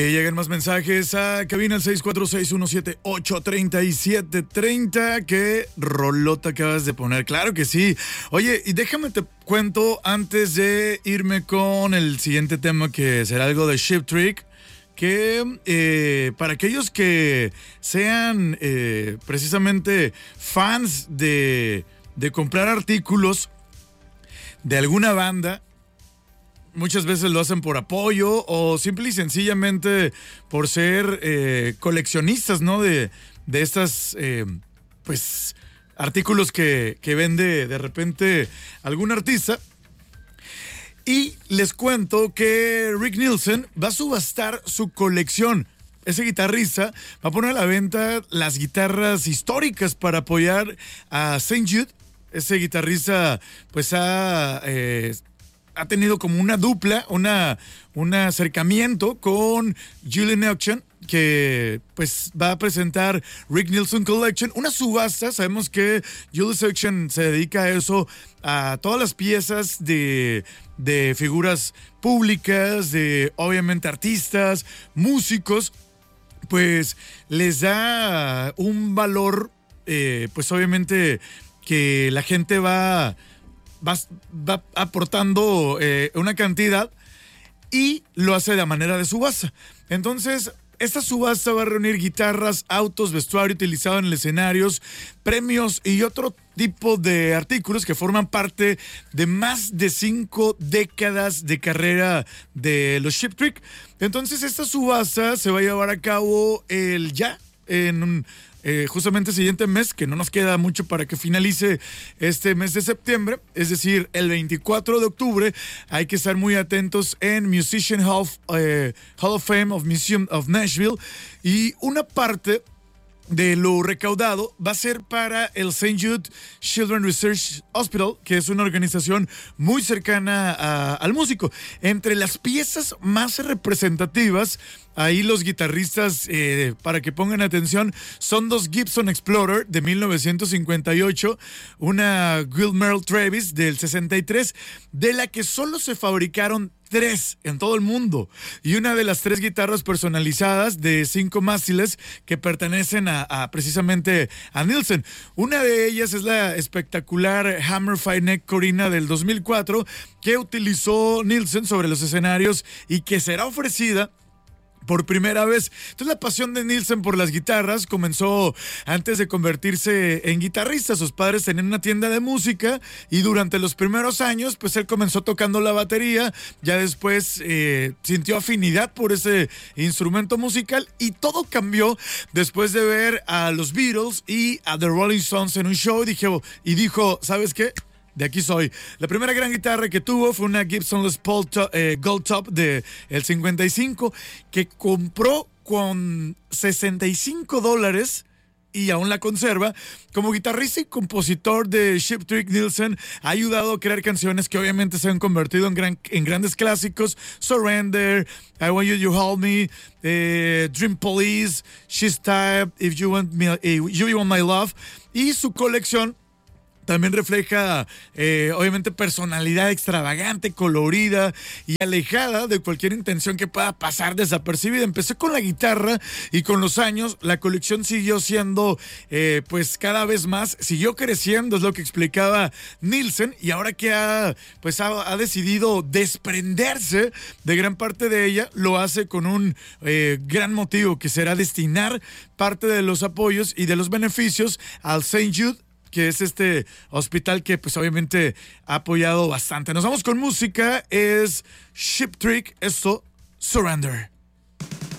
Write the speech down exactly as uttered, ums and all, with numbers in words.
Llegan más mensajes a cabina al seis cuatro seis, uno siete ocho, tres siete tres cero. ¿Qué rolota acabas de poner? Claro que sí. Oye, y déjame te cuento antes de irme con el siguiente tema, que será algo de Cheap Trick, que eh, para aquellos que sean eh, precisamente fans de, de comprar artículos de alguna banda, muchas veces lo hacen por apoyo o simple y sencillamente por ser eh, coleccionistas, ¿no? De, de estas, eh, pues, artículos que, que vende de repente algún artista. Y les cuento que Rick Nielsen va a subastar su colección. Ese guitarrista va a poner a la venta las guitarras históricas para apoyar a Saint Jude. Ese guitarrista, pues, ha... Eh, ha tenido como una dupla, una, un acercamiento con Julian Auction, que pues va a presentar Rick Nielsen Collection, una subasta. Sabemos que Julian Auction se dedica a eso, a todas las piezas de, de figuras públicas, de obviamente artistas, músicos, pues les da un valor, eh, pues obviamente que la gente va... Va, va aportando eh, una cantidad y lo hace de manera de subasta. Entonces, esta subasta va a reunir guitarras, autos, vestuario utilizado en escenarios, premios y otro tipo de artículos que forman parte de más de cinco décadas de carrera de los Cheap Trick. Entonces, esta subasta se va a llevar a cabo el ya en un... Eh, justamente el siguiente mes, que no nos queda mucho para que finalice este mes de septiembre, es decir, el veinticuatro de octubre. Hay que estar muy atentos en Musician Hall, eh, Hall of Fame of Museum of Nashville, y una parte de lo recaudado va a ser para el Saint Jude Children's Research Hospital, que es una organización muy cercana a, al músico. Entre las piezas más representativas, ahí los guitarristas, eh, para que pongan atención, son dos Gibson Explorer de mil novecientos cincuenta y ocho, una Will Merrill Travis del sesenta y tres, de la que solo se fabricaron tres en todo el mundo, y una de las tres guitarras personalizadas de cinco mástiles que pertenecen a, a precisamente a Nielsen. Una de ellas es la espectacular Hammer Five Neck Corina del dos mil cuatro, que utilizó Nielsen sobre los escenarios y que será ofrecida por primera vez. Entonces, la pasión de Nielsen por las guitarras comenzó antes de convertirse en guitarrista. Sus padres tenían una tienda de música y durante los primeros años, pues él comenzó tocando la batería. Ya después eh, sintió afinidad por ese instrumento musical, y todo cambió después de ver a los Beatles y a The Rolling Stones en un show. Dijo, y dijo, ¿sabes qué? De aquí soy. La primera gran guitarra que tuvo fue una Gibson Les Paul to, eh, Gold Top de el cincuenta y cinco, que compró con sesenta y cinco dólares y aún la conserva. Como guitarrista y compositor de Cheap Trick, Nielsen ha ayudado a crear canciones que obviamente se han convertido en, gran, en grandes clásicos: Surrender, I Want You to Hold Me, eh, Dream Police, She's Type, If You Want Me, eh, You Want My Love. Y su colección también refleja, eh, obviamente, personalidad extravagante, colorida y alejada de cualquier intención que pueda pasar desapercibida. Empecé con la guitarra y con los años la colección siguió siendo, eh, pues, cada vez más, siguió creciendo, es lo que explicaba Nielsen, y ahora que ha, pues, ha, ha decidido desprenderse de gran parte de ella, lo hace con un eh, gran motivo, que será destinar parte de los apoyos y de los beneficios al Saint Jude, que es este hospital que pues obviamente ha apoyado bastante. Nos vamos con música, es Cheap Trick, esto, Surrender.